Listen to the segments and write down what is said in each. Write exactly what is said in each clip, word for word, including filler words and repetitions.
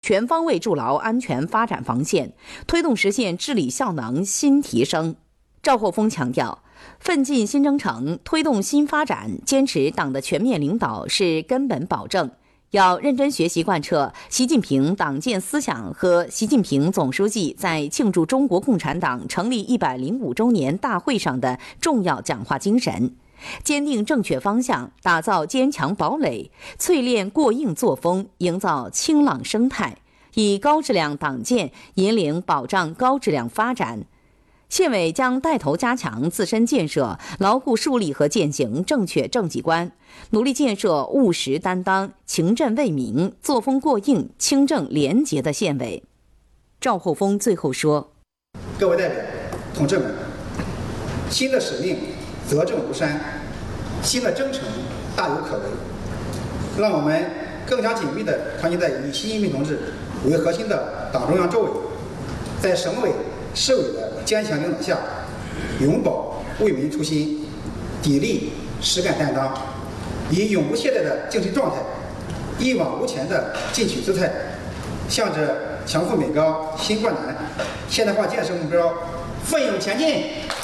全方位筑牢安全发展防线，推动实现治理效能新提升。赵厚丰强调，奋进新征程，推动新发展，坚持党的全面领导是根本保证。要认真学习贯彻习近平党建思想和习近平总书记在庆祝中国共产党成立一百零五周年大会上的重要讲话精神，坚定正确方向，打造坚强堡垒，淬炼过硬作风，营造清朗生态，以高质量党建引领保障高质量发展。县委将带头加强自身建设，牢固树立和践行正确政绩观，努力建设务实担当、勤政为民、作风过硬、清正廉洁的县委。赵厚丰最后说：“ 各位代表、同志们，新的使命责正如山，新的征程大有可为。让我们更加紧密地团结在以习近平同志为核心的党中央周围，在省委、市委的坚强领导下，永葆为民初心，砥砺实干担当，以永不懈怠的精神状态，一往无前的进取姿态，向着强富美高、新冠南现代化建设目标奋勇前进。”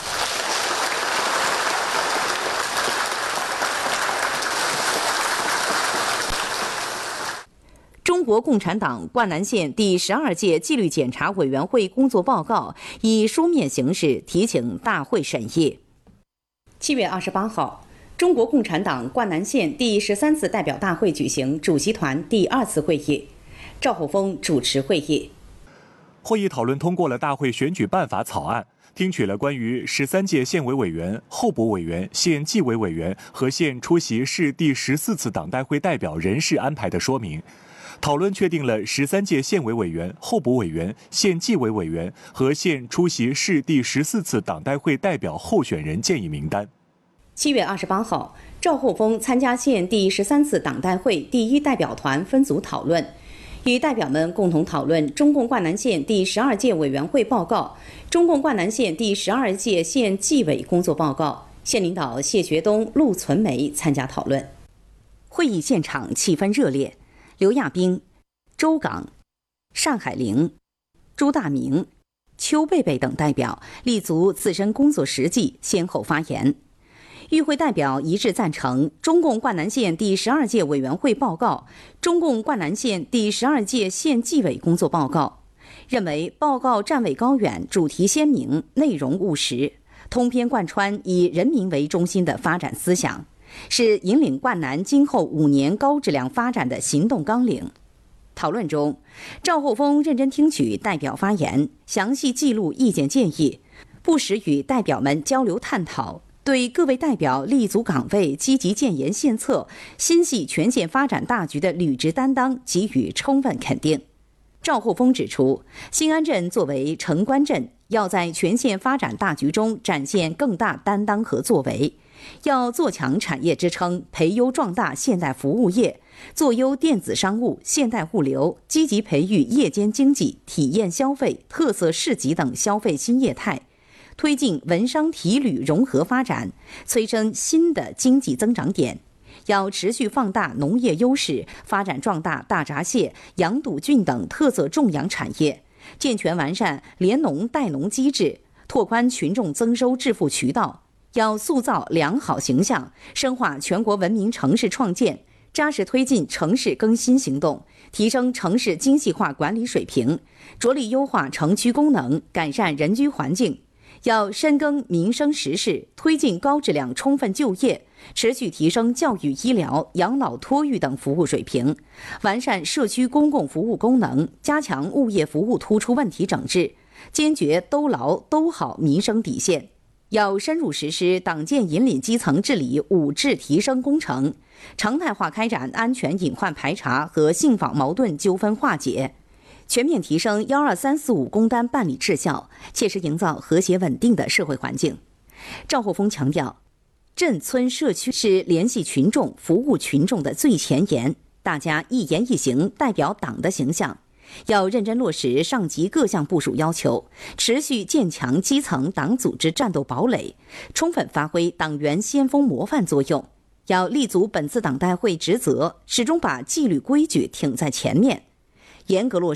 中国共产党灌南县第十二届纪律检查委员会工作报告以书面形式提请大会审议。七月二十八号，中国共产党灌南县第十三次代表大会举行主席团第二次会议，赵厚丰主持会议。 会议讨论通过了大会选举办法草案，听取了关于十三届县委委员、候补委员、县纪委委员和县出席市第十四次党代会代表人事安排的说明。讨论确定了十三届县委委员、候补委员、县纪委委员和县出席市第十四次党代会代表候选人建议名单。 七月二十八号，赵厚丰参加县第十三次党代会第一代表团分组讨论，与代表们共同讨论中共灌南县第十二届委员会报告、中共灌南县第十二届县纪委工作报告。县领导谢学东、陆存梅参加讨论。会议现场气氛热烈。刘亚兵、周岗、单海玲、朱大明、邱贝贝等代表立足自身工作实际，先后发言。与会代表一致赞成中共灌南县第十二届委员会报告、中共灌南县第十二届县纪委工作报告，认为报告站位高远，主题鲜明，内容务实，通篇贯穿以人民为中心的发展思想，是引领灌南今后五年高质量发展的行动纲领。讨论中，赵厚丰认真听取代表发言，详细记录意见建议，不时与代表们交流探讨，对各位代表立足岗位、积极建言献策、心系全县发展大局的履职担当给予充分肯定。赵厚丰指出，新安镇作为城关镇，要在全县发展大局中展现更大担当和作为，要做强产业支撑，培优壮大现代服务业，做优电子商务、现代物流，积极培育夜间经济、体验消费、特色市集等消费新业态，推进文商体旅融合发展，催生新的经济增长点。要持续放大农业优势，发展壮大大闸蟹、羊肚菌等特色种养产业，健全完善联农带农机制，拓宽群众增收致富渠道。要塑造良好形象，深化全国文明城市创建，扎实推进城市更新行动，提升城市精细化管理水平，着力优化城区功能，改善人居环境。要深耕民生实事，推进高质量充分就业，持续提升教育、医疗、养老、托育等服务水平，完善社区公共服务功能，加强物业服务突出问题整治，坚决兜牢兜好民生底线。要深入实施党建引领基层治理五治提升工程，常态化开展安全隐患排查和信访矛盾纠纷化解，全面提升幺二三四五工单办理质效，切实营造和谐稳定的社会环境。赵厚丰强调，镇村社区是联系群众、服务群众的最前沿，大家一言一行代表党的形象。要认真落实上级各项部署要求，持续建强基层党组织战斗堡垒，充分发挥党员先锋模范作用。要立足本次党代会职责，始终把纪律规矩挺在前面，严格落实